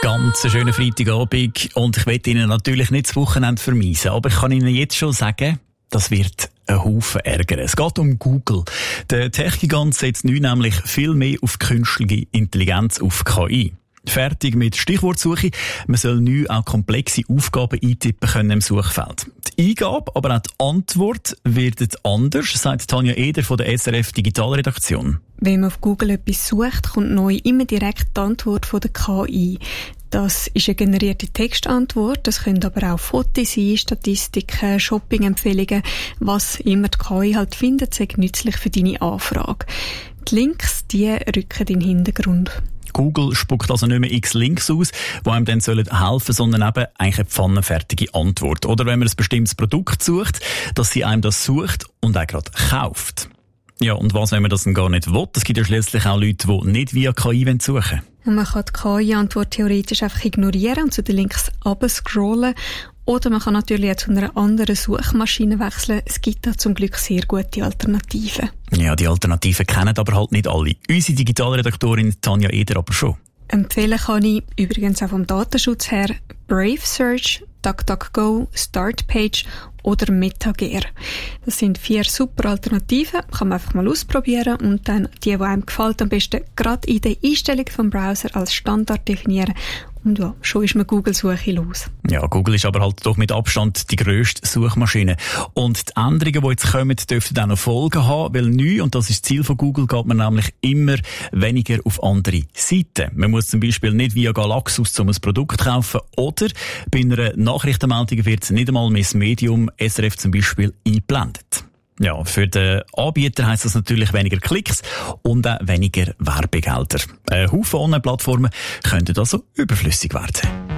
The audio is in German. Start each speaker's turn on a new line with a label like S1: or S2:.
S1: Ganz einen schönen Freitagabend und ich will Ihnen natürlich nicht das Wochenende vermiesen, aber ich kann Ihnen jetzt schon sagen, das wird einen Haufen ärgern. Es geht um Google. Der Tech-Gigant setzt nun nämlich viel mehr auf künstliche Intelligenz, auf KI. Fertig mit Stichwortsuche. Man soll nun auch komplexe Aufgaben eintippen können im Suchfeld. Die Eingabe, aber auch die Antwort werden anders, sagt Tanja Eder von der SRF Digitalredaktion.
S2: Wenn man auf Google etwas sucht, kommt neu immer direkt die Antwort von der KI. Das ist eine generierte Textantwort. Das können aber auch Fotos sein, Statistiken, Shopping-Empfehlungen. Was immer die KI halt findet, sei nützlich für deine Anfrage. Die Links, die rücken in den Hintergrund.
S1: Google spuckt also nicht mehr x Links aus, die einem dann helfen sollen, sondern eben eigentlich eine pfannenfertige Antwort. Oder wenn man ein bestimmtes Produkt sucht, dass sie einem das sucht und auch gerade kauft. Ja, und was, wenn man das dann gar nicht will? Es gibt ja schliesslich auch Leute, die nicht via KI suchen wollen.
S2: Man kann die KI-Antwort theoretisch einfach ignorieren und zu den Links runterscrollen. Oder man kann natürlich auch zu einer anderen Suchmaschine wechseln. Es gibt da zum Glück sehr gute Alternativen.
S1: Ja, die Alternativen kennen aber halt nicht alle. Unsere Digitalredaktorin Tanja Eder aber schon.
S2: Empfehlen kann ich übrigens auch vom Datenschutz her Brave Search, DuckDuckGo, Startpage oder MetaGear. Das sind 4 super Alternativen, kann man einfach mal ausprobieren und dann die einem gefällt, am besten gerade in der Einstellung vom Browser als Standard definieren. Und ja, schon ist man Google-Suche los.
S1: Ja, Google ist aber halt doch mit Abstand die grösste Suchmaschine. Und die Änderungen, die jetzt kommen, dürften auch noch Folgen haben, weil neu, und das ist das Ziel von Google, geht man nämlich immer weniger auf andere Seiten. Man muss zum Beispiel nicht via Galaxus um ein Produkt kaufen oder bei einer Nachrichtenmeldung wird nicht einmal mehr das Medium SRF zum Beispiel eingeblendet. Ja, für den Anbieter heisst das natürlich weniger Klicks und auch weniger Werbegelder. Ein Haufen Online-Plattformen könnten also überflüssig werden.